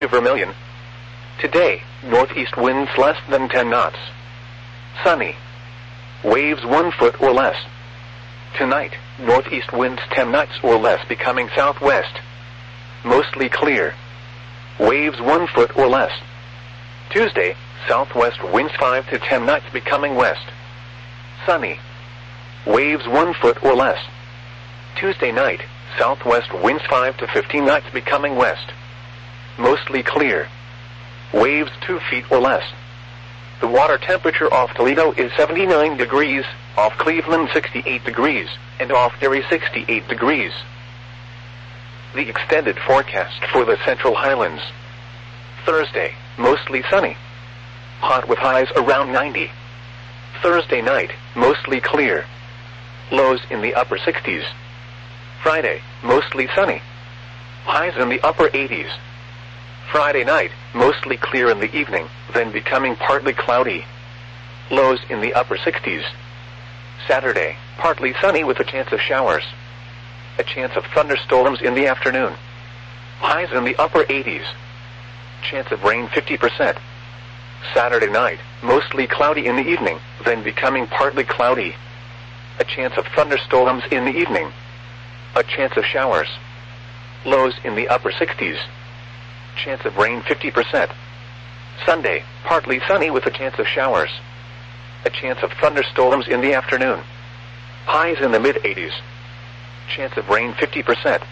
Vermilion. Today, northeast winds less than 10 knots. Sunny. Waves 1 foot or less. Tonight, northeast winds 10 knots or less becoming southwest. Mostly clear. Waves 1 foot or less. Tuesday, southwest winds 5 to 10 knots becoming west. Sunny. Waves 1 foot or less. Tuesday night, southwest winds 5 to 15 knots becoming west. Mostly clear. Waves 2 feet or less. The water temperature off Toledo is 79 degrees, off Cleveland 68 degrees, and off Erie 68 degrees. The extended forecast for the Central Highlands. Thursday, mostly sunny. Hot with highs around 90. Thursday night, mostly clear. Lows in the upper 60s. Friday, mostly sunny. Highs in the upper 80s. Friday night, mostly clear in the evening, then becoming partly cloudy. Lows in the upper 60s. Saturday, partly sunny with a chance of showers. A chance of thunderstorms in the afternoon. Highs in the upper 80s. Chance of rain 50%. Saturday night, mostly cloudy in the evening, then becoming partly cloudy. A chance of thunderstorms in the evening. A chance of showers. Lows in the upper 60s. Chance of rain 50%. Sunday, partly sunny with a chance of showers. A chance of thunderstorms in the afternoon. Highs in the mid-80s. Chance of rain 50%.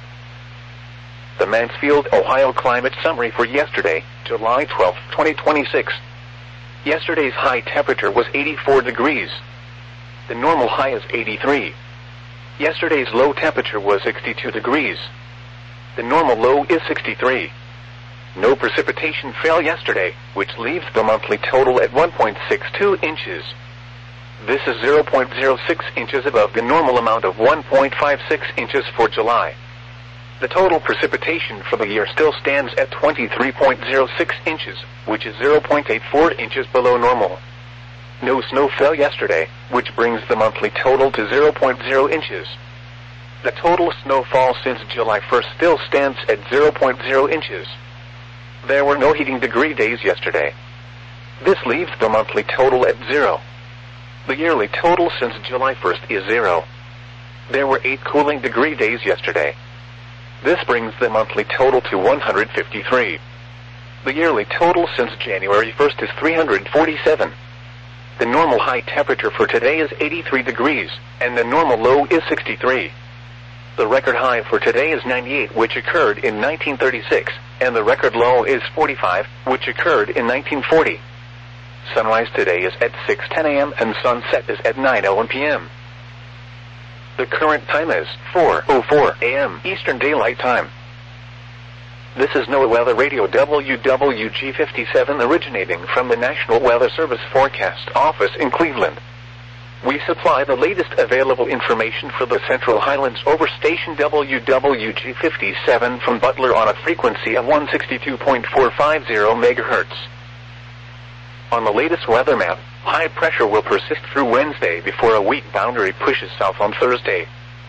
The Mansfield, Ohio climate summary for yesterday, July 12, 2026. Yesterday's high temperature was 84 degrees. The normal high is 83. Yesterday's low temperature was 62 degrees. The normal low is 63. No precipitation fell yesterday, which leaves the monthly total at 1.62 inches. This is 0.06 inches above the normal amount of 1.56 inches for July. The total precipitation for the year still stands at 23.06 inches, which is 0.84 inches below normal. No snow fell yesterday, which brings the monthly total to 0.0 inches. The total snowfall since July 1st still stands at 0.0 inches. There were no heating degree days yesterday. This leaves the monthly total at 0. The yearly total since July 1st is 0. There were 8 cooling degree days yesterday. This brings the monthly total to 153. The yearly total since January 1st is 347. The normal high temperature for today is 83 degrees, and the normal low is 63. The record high for today is 98, which occurred in 1936, and the record low is 45, which occurred in 1940. Sunrise today is at 6:10 a.m. and sunset is at 9:01 p.m. The current time is 4:04 a.m. Eastern Daylight Time. This is NOAA Weather Radio WWG57 originating from the National Weather Service Forecast Office in Cleveland. We supply the latest available information for the Central Highlands over station WWG57 from Butler on a frequency of 162.450 MHz. On the latest weather map, high pressure will persist through Wednesday before a weak boundary pushes south on Thursday.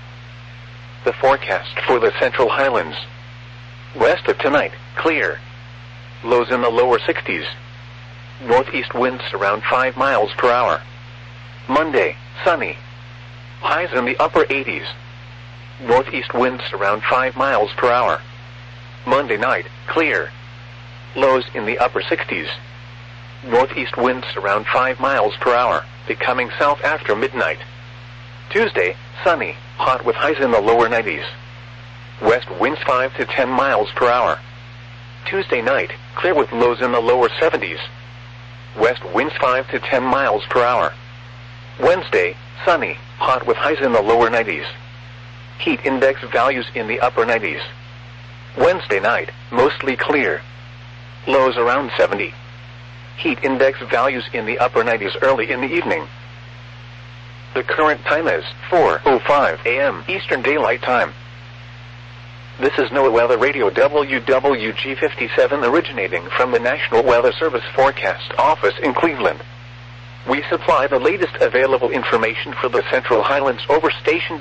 The forecast for the Central Highlands. West of tonight, clear. Lows in the lower 60s. Northeast winds around 5 miles per hour. Monday, sunny. Highs in the upper 80s. Northeast winds around 5 miles per hour. Monday night, clear. Lows in the upper 60s. Northeast winds around 5 miles per hour, becoming south after midnight. Tuesday, sunny, hot with highs in the lower 90s. West winds 5 to 10 miles per hour. Tuesday night, clear with lows in the lower 70s. West winds 5 to 10 miles per hour. Wednesday, sunny, hot with highs in the lower 90s. Heat index values in the upper 90s. Wednesday night, mostly clear. Lows around 70. Heat index values in the upper 90s early in the evening. The current time is 4:05 a.m. Eastern Daylight Time. This is NOAA Weather Radio WWG57 originating from the National Weather Service Forecast Office in Cleveland. We supply the latest available information for the Central Highlands over station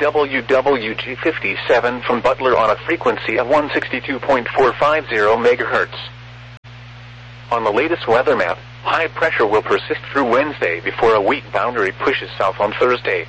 WWG57 from Butler on a frequency of 162.450 MHz. On the latest weather map, high pressure will persist through Wednesday before a weak boundary pushes south on Thursday.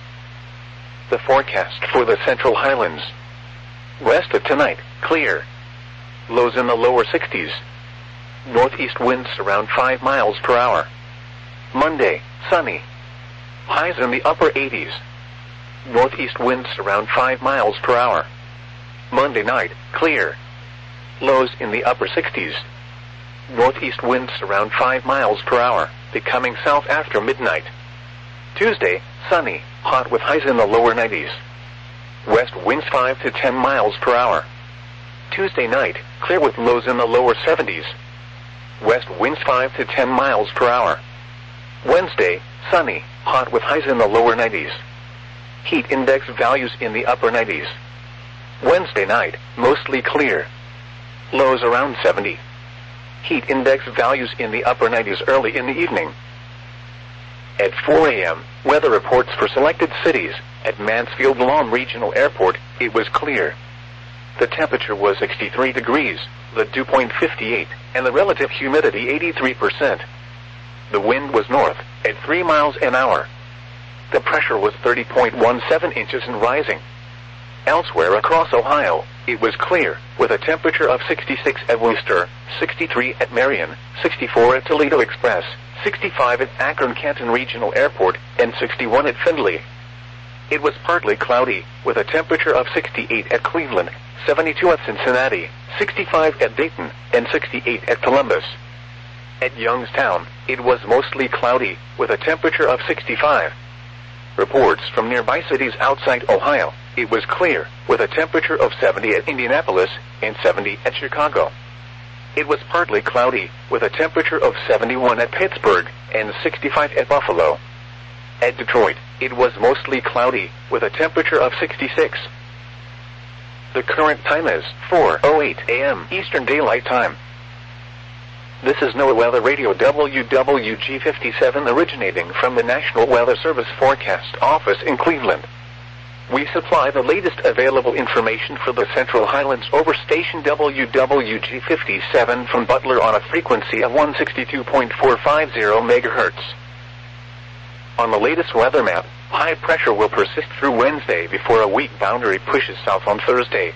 The forecast for the Central Highlands. West of tonight, clear. Lows in the lower 60s. Northeast winds around 5 miles per hour. Monday, sunny. Highs in the upper 80s. Northeast winds around 5 miles per hour. Monday night, clear. Lows in the upper 60s. Northeast winds around 5 miles per hour, becoming south after midnight. Tuesday, sunny, hot with highs in the lower 90s. West winds 5 to 10 miles per hour. Tuesday night, clear with lows in the lower 70s. West winds 5 to 10 miles per hour. Wednesday, sunny, hot with highs in the lower 90s. Heat index values in the upper 90s. Wednesday night, mostly clear. Lows around 70. Heat index values in the upper 90s early in the evening. At 4 a.m., weather reports for selected cities. At Mansfield Lawn Regional Airport, it was clear. The temperature was 63 degrees, the dew point 58, and the relative humidity 83%. The wind was north, at 3 miles an hour. The pressure was 30.17 inches and rising. Elsewhere across Ohio, it was clear, with a temperature of 66 at Wooster, 63 at Marion, 64 at Toledo Express, 65 at Akron-Canton Regional Airport, and 61 at Findlay. It was partly cloudy, with a temperature of 68 at Cleveland, 72 at Cincinnati, 65 at Dayton, and 68 at Columbus. At Youngstown, it was mostly cloudy, with a temperature of 65. Reports from nearby cities outside Ohio, it was clear, with a temperature of 70 at Indianapolis and 70 at Chicago. It was partly cloudy, with a temperature of 71 at Pittsburgh and 65 at Buffalo. At Detroit, it was mostly cloudy, with a temperature of 66. The current time is 4:08 a.m. Eastern Daylight Time. This is NOAA Weather Radio WWG57 originating from the National Weather Service Forecast Office in Cleveland. We supply the latest available information for the Central Highlands over station WWG57 from Butler on a frequency of 162.450 MHz. On the latest weather map, high pressure will persist through Wednesday before a weak boundary pushes south on Thursday.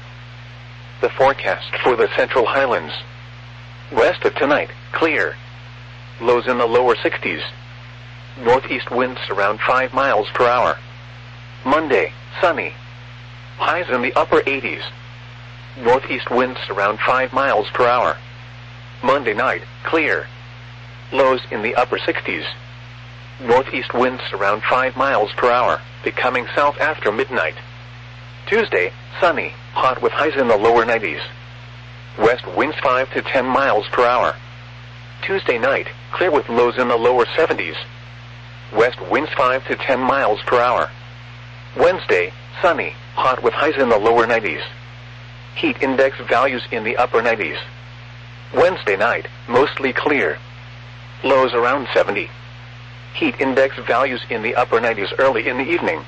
The forecast for the Central Highlands. West of tonight, clear. Lows in the lower 60s. Northeast winds around 5 miles per hour. Monday, sunny. Highs in the upper 80s. Northeast winds around 5 miles per hour. Monday night, clear. Lows in the upper 60s. Northeast winds around 5 miles per hour, becoming south after midnight. Tuesday, sunny, hot with highs in the lower 90s. West winds 5 to 10 miles per hour. Tuesday night, clear with lows in the lower 70s. West winds 5 to 10 miles per hour. Wednesday, sunny, hot with highs in the lower 90s. Heat index values in the upper 90s. Wednesday night, mostly clear. Lows around 70. Heat index values in the upper 90s early in the evening.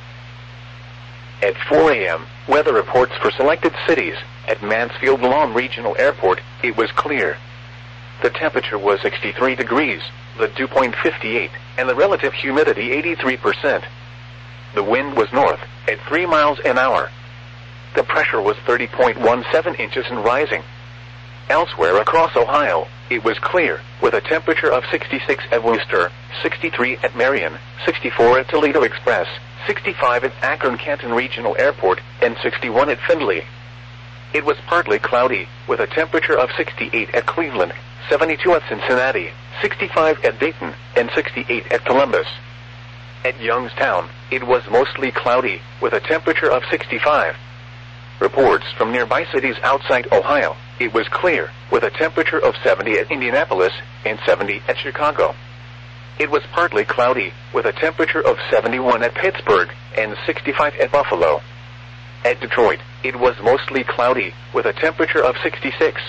At 4 a.m., weather reports for selected cities. At Mansfield Lawn Regional Airport, it was clear. The temperature was 63 degrees, the dew point 58, and the relative humidity 83%. The wind was north, at 3 miles an hour. The pressure was 30.17 inches and rising. Elsewhere across Ohio, it was clear, with a temperature of 66 at Wooster, 63 at Marion, 64 at Toledo Express, 65 at Akron-Canton Regional Airport, and 61 at Findlay. It was partly cloudy, with a temperature of 68 at Cleveland, 72 at Cincinnati, 65 at Dayton, and 68 at Columbus. At Youngstown, it was mostly cloudy, with a temperature of 65. Reports from nearby cities outside Ohio, it was clear, with a temperature of 70 at Indianapolis and 70 at Chicago. It was partly cloudy, with a temperature of 71 at Pittsburgh and 65 at Buffalo. At Detroit, it was mostly cloudy, with a temperature of 66.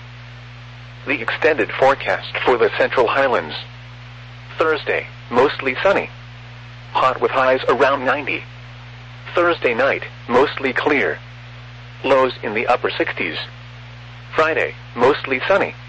The extended forecast for the Central Highlands. Thursday, mostly sunny. Hot with highs around 90. Thursday night, mostly clear. Lows in the upper 60s. Friday, mostly sunny.